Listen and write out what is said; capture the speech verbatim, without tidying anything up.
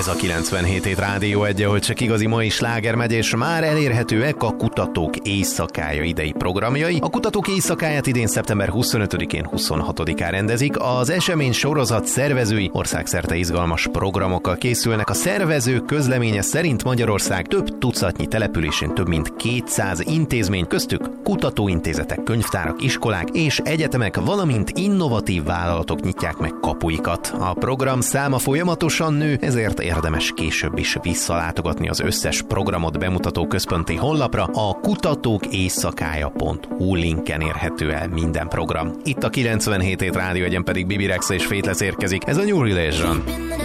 Ez a kilencvenhét hét Rádió egy, ahol csak igazi mai sláger megy, és már elérhetőek a Kutatók Éjszakája idei programjai. A Kutatók Éjszakáját idén szeptember huszonötödikén huszonhatodikán rendezik. Az esemény sorozat szervezői országszerte izgalmas programokkal készülnek. A szervezők közleménye szerint Magyarország több tucatnyi településén több mint kétszáz intézmény, köztük kutatóintézetek, könyvtárak, iskolák és egyetemek, valamint innovatív vállalatok nyitják meg kapuikat. A program száma folyamatosan nő, ezért érdemes később is visszalátogatni az összes programot bemutató központi honlapra. A kutatók éjszakája pont hu linken érhető el minden program. Itt a kilencvenhét hét Rádió egyen pedig Bibi Rexa és Faithless érkezik. Ez a New Religion.